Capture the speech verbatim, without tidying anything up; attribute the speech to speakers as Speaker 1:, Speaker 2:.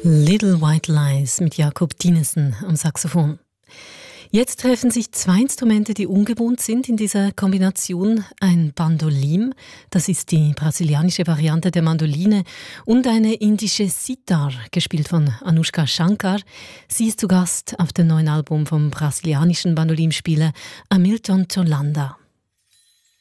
Speaker 1: Little White Lies mit Jakob Dinesen am Saxophon. Jetzt treffen sich zwei Instrumente, die ungewohnt sind in dieser Kombination. Ein Bandolim, das ist die brasilianische Variante der Mandoline, und eine indische Sitar, gespielt von Anushka Shankar. Sie ist zu Gast auf dem neuen Album vom brasilianischen Bandolinspieler Hamilton Tolanda.